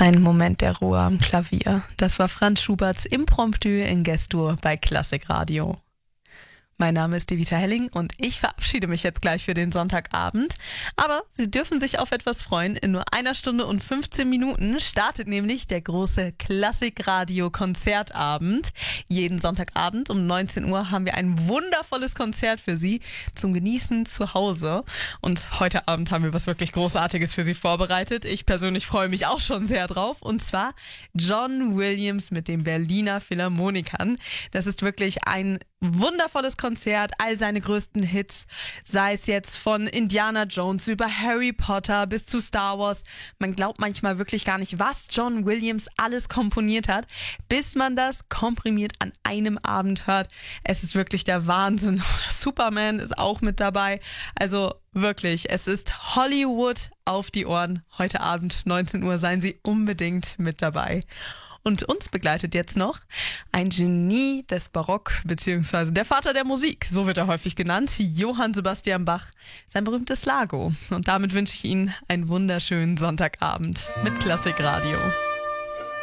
Ein Moment der Ruhe am Klavier. Das war Franz Schuberts Impromptu in Gestur bei Klassikradio. Mein Name ist Devita Helling und ich verabschiede mich jetzt gleich für den Sonntagabend. Aber Sie dürfen sich auf etwas freuen. In nur 1 Stunde und 15 Minuten startet nämlich der große Klassikradio-Konzertabend. Jeden Sonntagabend um 19 Uhr haben wir ein wundervolles Konzert für Sie zum Genießen zu Hause. Und heute Abend haben wir was wirklich Großartiges für Sie vorbereitet. Ich persönlich freue mich auch schon sehr drauf. Und zwar John Williams mit den Berliner Philharmonikern. Das ist wirklich ein wundervolles Konzert, all seine größten Hits, sei es jetzt von Indiana Jones über Harry Potter bis zu Star Wars. Man glaubt manchmal wirklich gar nicht, was John Williams alles komponiert hat, bis man das komprimiert an einem Abend hört. Es ist wirklich der Wahnsinn. Superman ist auch mit dabei. Also wirklich, es ist Hollywood auf die Ohren. Heute Abend 19 Uhr seien Sie unbedingt mit dabei. Und uns begleitet jetzt noch ein Genie des Barock, beziehungsweise der Vater der Musik, so wird er häufig genannt, Johann Sebastian Bach, sein berühmtes Largo. Und damit wünsche ich Ihnen einen wunderschönen Sonntagabend mit Klassikradio.